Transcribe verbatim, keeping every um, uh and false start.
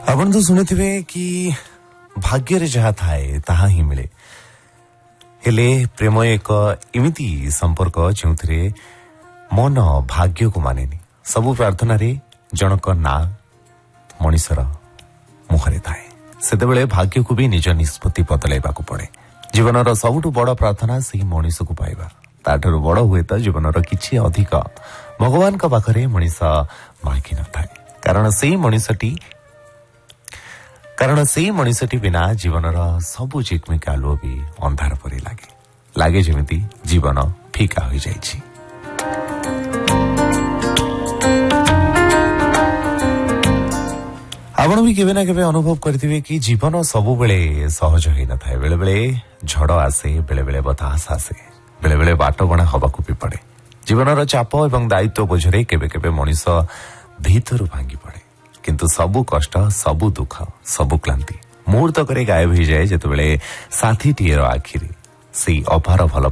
आपण तो ଶୁଣିଥିବେ କି ଭାଗ୍ୟରେ ଯାହା ଥାଏ ତାହା ହିଁ ମିଳେ। ହେଲେ ପ୍ରେମ ଏକ ଏମିତି ସମ୍ପର୍କ ଯେଉଁଥିରେ ମନ ଭାଗ୍ୟକୁ ମାନେନି। ସବୁ ପ୍ରାର୍ଥନାରେ ଜଣକ ନାଁ ମଣିଷର ମୁହଁରେ ଥାଏ। ସେତେବେଳେ ଭାଗ୍ୟକୁ ବି ନିଜ ନିଷ୍ପତ୍ତି ବଦଳାଇବାକୁ ପଡେ। ଜୀବନର ସବୁଠୁ ବଡ଼ ପ୍ରାର୍ଥନା ସେହି ମଣିଷକୁ ପାଇବା। ତାଠାରୁ ବଡ଼ ହୁଏତ ଜୀବନର କିଛି ଅଧିକ ଭଗବାନଙ୍କ ପାଖରେ ମଣିଷ ମାଗି ନଥାଏ। କାରଣ ସେହି ମଣିଷଟି କାରଣ ସେହି ମଣିଷଟି ବିନା ଜୀବନର ସବୁ ଝିକମିକ ଆଲୁଅ ବି ଅନ୍ଧାର ପରି ଲାଗେ ଲାଗେ ଯେମିତି ଜୀବନ ଫିକା ହୋଇଯାଇଛି। ଆପଣ ବି କେବେ ନା କେବେ ଅନୁଭବ କରିଥିବେ କି ଜୀବନ ସବୁବେଳେ ସହଜ ହୋଇନଥାଏ। ବେଳେବେଳେ ଝଡ଼ ଆସେ, ବେଳେବେଳେ ବତାସ ଆସେ, ବେଳେବେଳେ ବାଟବଣା ହେବାକୁ ବି ପଡେ। ଜୀବନର ଚାପ ଏବଂ ଦାୟିତ୍ୱ ବୋଝରେ କେବେ କେବେ ମଣିଷ ଭିତରୁ ଭାଙ୍ଗି ପଡେ। କିନ୍ତୁ ସବୁ କଷ୍ଟ, ସବୁ ଦୁଃଖ, ସବୁ କ୍ଳାନ୍ତି ମୁହୂର୍ତ୍ତକରେ ଗାୟବ ହୋଇଯାଏ ଯେତେବେଳେ ସାଥୀଟିଏର ଆଖିରେ ସେଇ ଅପାର ଭଲ